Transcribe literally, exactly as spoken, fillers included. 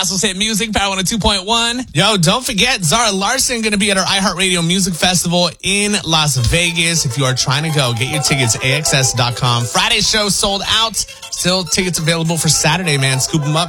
Gospel's Hit Music, Power one oh two point one. Yo, don't forget, Zara Larson going to be at our iHeartRadio Music Festival in Las Vegas. If you are trying to go, get your tickets, A X S dot com. Friday show sold out. Still tickets available for Saturday, man. Scoop them up.